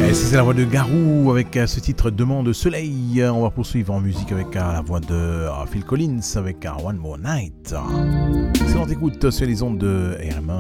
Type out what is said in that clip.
Et ça, c'est la voix de Garou avec ce titre Demande Soleil. On va poursuivre en musique avec la voix de Phil Collins avec One More Night. Excellente écoute sur les ondes de RM1